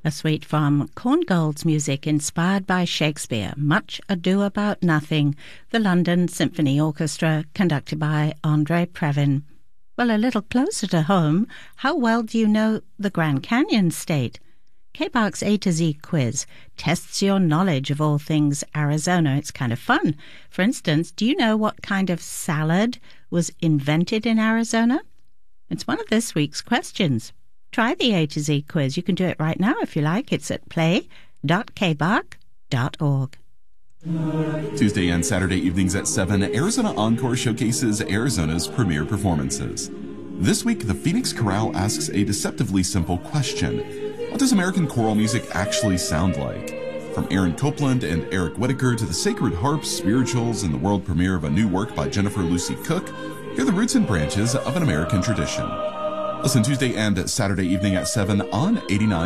A suite from Korngold's music inspired by Shakespeare, Much Ado About Nothing, the London Symphony Orchestra, conducted by Andre Previn. Well, a little closer to home, how well do you know the Grand Canyon State? KBARC's A to Z quiz tests your knowledge of all things Arizona. It's kind of fun. For instance, do you know what kind of salad was invented in Arizona? It's one of this week's questions. Try the A to Z quiz. You can do it right now if you like. It's at play.kbarc.org. Tuesday and Saturday evenings at 7, Arizona Encore showcases Arizona's premier performances. This week, the Phoenix Chorale asks a deceptively simple question. What does American choral music actually sound like? From Aaron Copland and Eric Whitaker to the Sacred Harp spirituals and the world premiere of a new work by Jennifer Lucy Cook, hear the roots and branches of an American tradition. Listen Tuesday and Saturday evening at 7 on 89.